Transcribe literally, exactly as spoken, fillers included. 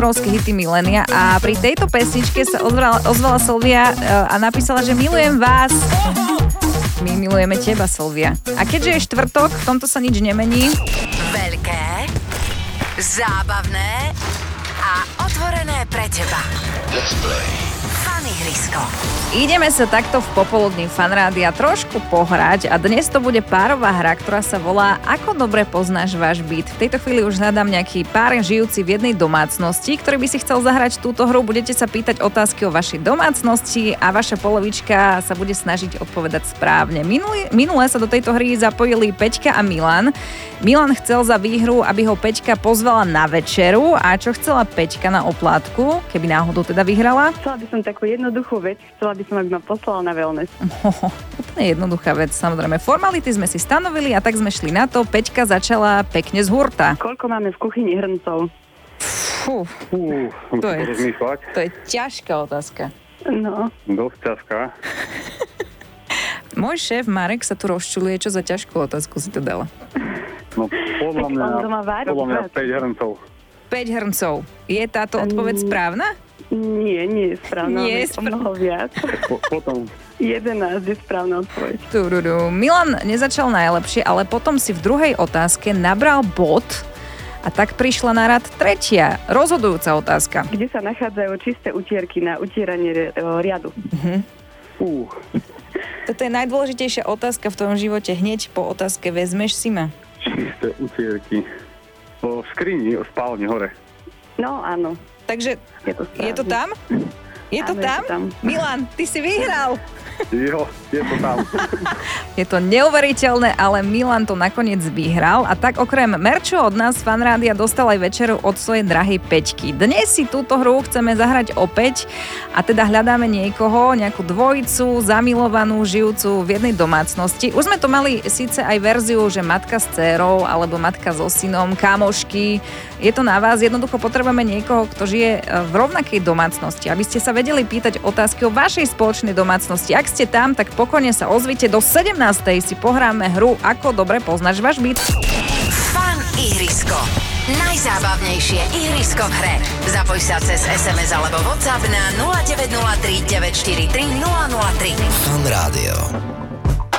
Gazprovské hity milénia a pri tejto pesničke sa ozvala, ozvala Silvia a napísala, že milujem vás. My milujeme teba, Silvia. A keďže je štvrtok, v tomto sa nič nemení. Veľké, zábavné a otvorené pre teba. Let's play. Fan ihrisko. Ideme sa takto v popoludní Fanrádia trošku pohrať a dnes to bude párová hra, ktorá sa volá Ako dobre poznáš váš byt. V tejto chvíli už hľadám nejaký pár žijúci v jednej domácnosti, ktorý by si chcel zahrať túto hru. Budete sa pýtať otázky o vašej domácnosti a vaša polovička sa bude snažiť odpovedať správne. Minulé, minulé sa do tejto hry zapojili Peťka a Milan. Milan chcel za výhru, aby ho Peťka pozvala na večeru. A čo chcela Peťka na oplátku, keby náhodou teda vyhrala? Chcela by som takú jednoduchú vec. Chcela by som, aby ma poslala na wellness. Oh, úplne jednoduchá vec, samozrejme. Formality sme si stanovili a tak sme šli na to. Peťka začala pekne z hurta. Koľko máme v kuchyni hrncov? Fú, Fú, to, je, rozmýšľať. to je ťažká otázka. No. Dosť ťažká. Môj šéf Marek sa tu rozčuluje, čo za ťažkú otázku si to dala. No podľa mňa, on doma vári, podľa mňa práci. päť hrncov. päť hrncov. Je táto odpoveď správna? Nie, nie je správna. Nie je je o mnoho viac. Po, potom jedenásť je správna odpoveď. Tududu. Milan nezačal najlepšie, ale potom si v druhej otázke nabral bod a tak prišla na rad tretia, rozhodujúca otázka. Kde sa nachádzajú čisté utierky na utieranie riadu? Fú, Toto je najdôležitejšia otázka v tvojom živote. Hneď po otázke vezmeš si ma. čisté utierky. V skrini, v spálni hore. No, áno. Takže Je to správne. je to tam? Je to Áno, je tam? to tam. Milan, ty si vyhral. Jo, je to tam. Je to neuveriteľné, ale Milan to nakoniec vyhral a tak okrem merču od nás Fanrádia dostal aj večeru od svojej drahej Peťky. Dnes si túto hru chceme zahrať opäť a teda hľadáme niekoho, nejakú dvojicu, zamilovanú, žijúcu v jednej domácnosti. Už sme to mali síce aj verziu, že matka s dcérou alebo matka so synom, kamošky. Je to na vás, jednoducho potrebujeme niekoho, kto žije v rovnakej domácnosti, aby ste sa vedeli pýtať otázky o vašej spoločnej domácnosti. Ak ste tam, tak pokojne sa ozvite. Do sedemnástej si pohráme hru Ako dobre poznáš váš byt. Fan ihrisko. Najzábavnejšie ihrisko v hre. Zapoj sa cez es em es alebo WhatsApp na nula deväť nula tri deväť štyri tri nula nula tri. Fan Rádio.